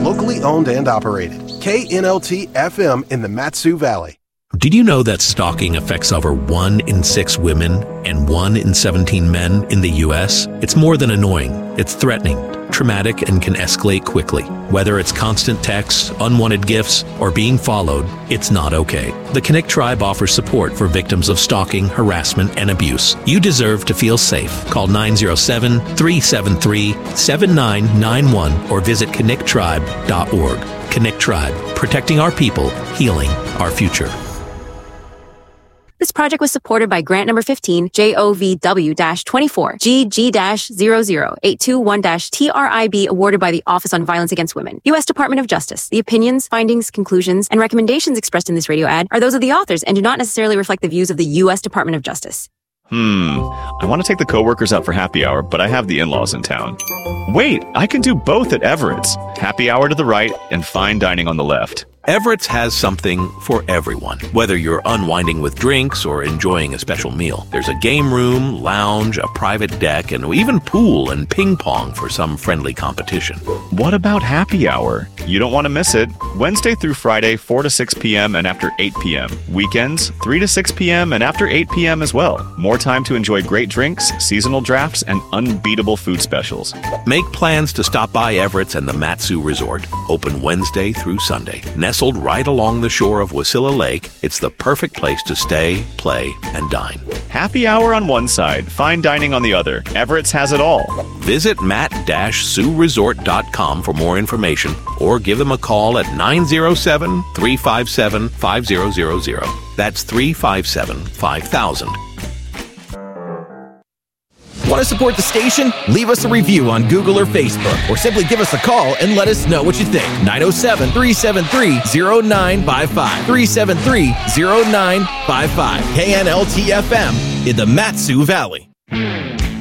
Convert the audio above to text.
locally owned and operated. KNLT FM in the Mat-Su Valley. Did you know that stalking affects over 1 in 6 women and 1 in 17 men in the U.S.? It's more than annoying. It's threatening, traumatic, and can escalate quickly. Whether it's constant texts, unwanted gifts, or being followed, it's not okay. The Connect Tribe offers support for victims of stalking, harassment, and abuse. You deserve to feel safe. Call 907-373-7991 or visit connecttribe.org. Connect Tribe, protecting our people, healing our future. This project was supported by grant number 15, JOVW-24, GG-00821-TRIB, awarded by the Office on Violence Against Women, U.S. Department of Justice. The opinions, findings, conclusions, and recommendations expressed in this radio ad are those of the authors and do not necessarily reflect the views of the U.S. Department of Justice. I want to take the coworkers out for happy hour, but I have the in-laws in town. Wait, I can do both at Everett's. Happy hour to the right and fine dining on the left. Everett's has something for everyone. Whether you're unwinding with drinks or enjoying a special meal, there's a game room, lounge, a private deck, and even pool and ping pong for some friendly competition. What about happy hour? You don't want to miss it. Wednesday through Friday, 4 to 6 p.m. and after 8 p.m. Weekends, 3 to 6 p.m. and after 8 p.m. as well. More time to enjoy great drinks, seasonal drafts, and unbeatable food specials. Make plans to stop by Everett's and the Mat-Su Resort. Open Wednesday through Sunday. Nestled right along the shore of Wasilla Lake, it's the perfect place to stay, play, and dine. Happy hour on one side, fine dining on the other. Everett's has it all. Visit mat-suresort.com for more information or give them a call at 907-357-5000. That's 357-5000. Want to support the station? Leave us a review on Google or Facebook, or simply give us a call and let us know what you think. 907-373-0955. 373-0955. KNLT FM in the Mat-Su Valley.